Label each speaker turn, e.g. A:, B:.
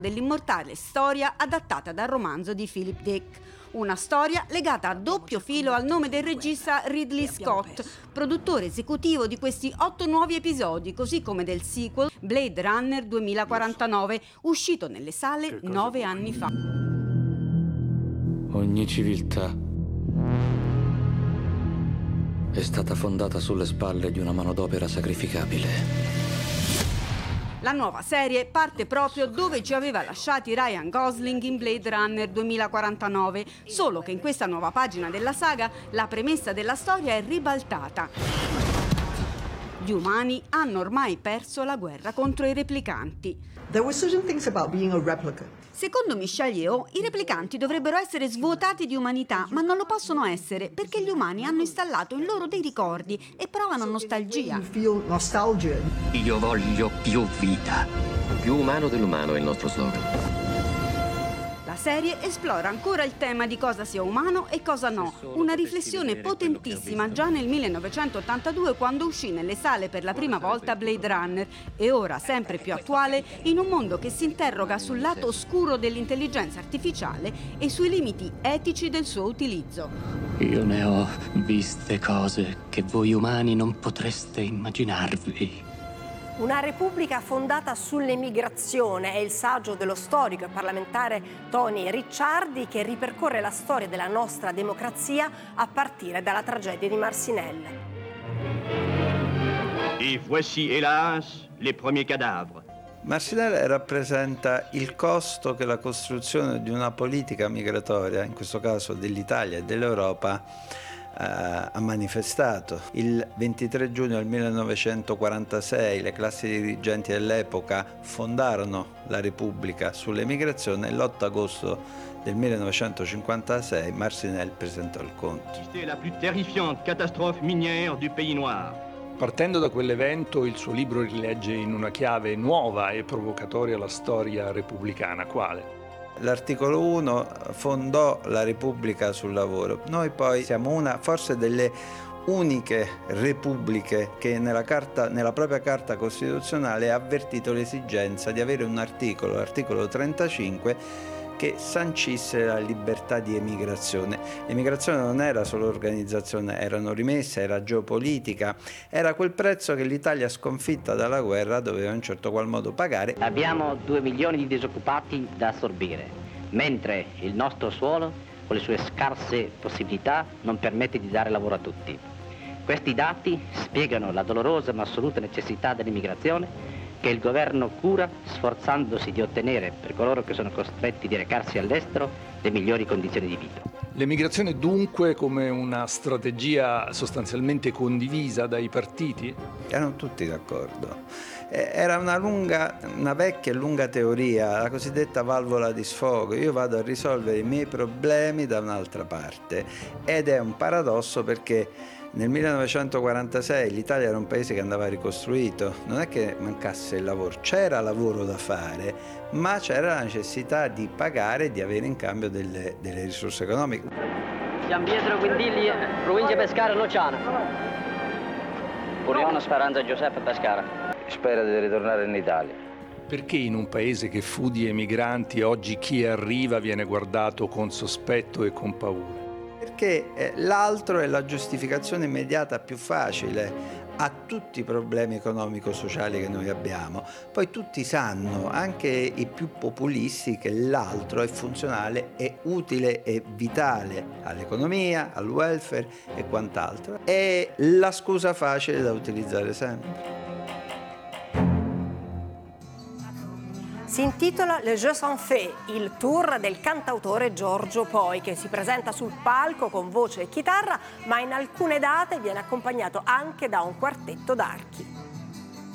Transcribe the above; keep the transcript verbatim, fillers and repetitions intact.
A: dell'immortale storia adattata dal romanzo di Philip Dick. Una storia legata a doppio filo al nome del regista Ridley Scott, produttore esecutivo di questi otto nuovi episodi, così come del sequel Blade Runner duemilaquarantanove, uscito nelle sale nove anni fa.
B: Ogni civiltà è stata fondata sulle spalle di una manodopera sacrificabile.
A: La nuova serie parte proprio dove ci aveva lasciati Ryan Gosling in Blade Runner duemilaquarantanove, solo che in questa nuova pagina della saga la premessa della storia è ribaltata. Gli umani hanno ormai perso la guerra contro i replicanti.
C: There were certain things about being a replicant.
A: Secondo Michelle Yeoh, i replicanti dovrebbero essere svuotati di umanità, ma non lo possono essere perché gli umani hanno installato in loro dei ricordi e provano nostalgia.
C: You feel nostalgia.
D: Io voglio più vita.
E: Più umano dell'umano è il nostro slogan.
A: La serie esplora ancora il tema di cosa sia umano e cosa no, una riflessione potentissima già nel millenovecentottantadue quando uscì nelle sale per la prima volta Blade Runner e ora sempre più attuale in un mondo che si interroga sul lato oscuro dell'intelligenza artificiale e sui limiti etici del suo utilizzo.
D: Io ne ho viste cose che voi umani non potreste immaginarvi.
F: Una repubblica fondata sull'emigrazione è il saggio dello storico e parlamentare Tony Ricciardi che ripercorre la storia della nostra democrazia a partire dalla tragedia di Marcinelle.
G: Et voici, hélas, les premiers cadavres.
H: Marcinelle rappresenta il costo che la costruzione di una politica migratoria, in questo caso dell'Italia e dell'Europa, ha manifestato. Il ventitré giugno del millenovecentoquarantasei le classi dirigenti dell'epoca fondarono la Repubblica sull'emigrazione e l'otto agosto del millenovecentocinquantasei Marcinelle presentò il conto.
G: C'était la più terrifiante catastrofe minière du pays noir.
I: Partendo da quell'evento, il suo libro rilegge in una chiave nuova e provocatoria la storia repubblicana. Quale?
H: L'articolo uno fondò la Repubblica sul lavoro. Noi poi siamo una, forse delle uniche repubbliche che nella, carta, nella propria Carta Costituzionale ha avvertito l'esigenza di avere un articolo, l'articolo trentacinque, che sancisse la libertà di emigrazione. L'emigrazione non era solo organizzazione, erano rimesse, era geopolitica, era quel prezzo che l'Italia sconfitta dalla guerra doveva in un certo qual modo pagare.
J: Abbiamo due milioni di disoccupati da assorbire, mentre il nostro suolo, con le sue scarse possibilità, non permette di dare lavoro a tutti. Questi dati spiegano la dolorosa ma assoluta necessità dell'immigrazione che il governo cura sforzandosi di ottenere per coloro che sono costretti di recarsi all'estero le migliori condizioni di vita.
I: L'emigrazione dunque come una strategia sostanzialmente condivisa dai partiti?
H: Erano tutti d'accordo. Era una lunga, una vecchia e lunga teoria, la cosiddetta valvola di sfogo. Io vado a risolvere i miei problemi da un'altra parte ed è un paradosso perché nel millenovecentoquarantasei l'Italia era un paese che andava ricostruito, non è che mancasse il lavoro, c'era lavoro da fare, ma c'era la necessità di pagare e di avere in cambio delle, delle risorse economiche.
J: Gian Pietro Quindilli, provincia Pescara, Nociana. Puriona Speranza Giuseppe Pescara.
E: Spera di ritornare in Italia.
I: Perché in un paese che fu di emigranti oggi chi arriva viene guardato con sospetto e con paura?
H: Perché l'altro è la giustificazione immediata più facile a tutti i problemi economico-sociali che noi abbiamo. Poi tutti sanno, anche i più populisti, che l'altro è funzionale, è utile e vitale all'economia, al welfare e quant'altro. È la scusa facile da utilizzare sempre.
F: Si intitola Le Jeux sans fait, il tour del cantautore Giorgio Poi, che si presenta sul palco con voce e chitarra, ma in alcune date viene accompagnato anche da un quartetto d'archi.